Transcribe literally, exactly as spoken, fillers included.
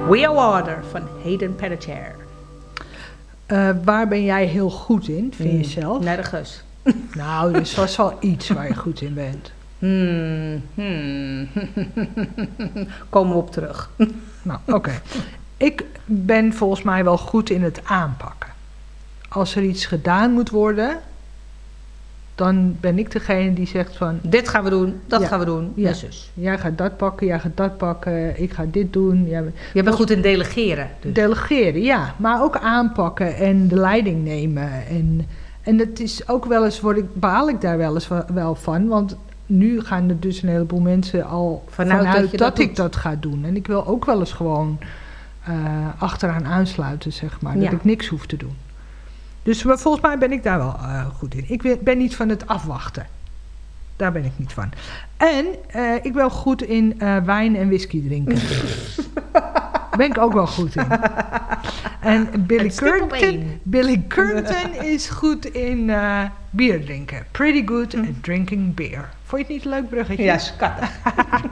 We Are Water van Hayden Panettiere. Uh, waar ben jij heel goed in, vind je zelf? Nergens. Nou, er is vast wel iets waar je goed in bent. Hmm, hmm. Komen we op terug. Nou, oké. Okay. Ik ben volgens mij wel goed in het aanpakken. Als er iets gedaan moet worden, dan ben ik degene die zegt van... Dit gaan we doen, dat ja, gaan we doen. Ja. Dus. Jij gaat dat pakken, jij gaat dat pakken, ik ga dit doen. Jij, Je bent goed in delegeren. Dus. Delegeren, ja. Maar ook aanpakken en de leiding nemen. En, en het is ook wel eens, word ik, baal ik daar wel eens wel van. Want nu gaan er dus een heleboel mensen al vanuit, vanuit dat, je dat, dat ik dat ga doen. En ik wil ook wel eens gewoon uh, achteraan aansluiten, zeg maar. Dat ja. ik niks hoef te doen. Dus maar volgens mij ben ik daar wel uh, goed in. Ik ben niet van het afwachten. Daar ben ik niet van. En uh, ik ben goed in uh, wijn en whisky drinken. Daar ben ik ook wel goed in. En Billy Currington, Billy Currington is goed in uh, bier drinken. Pretty good at drinking beer. Vond je het niet een leuk bruggetje? Ja, schattig.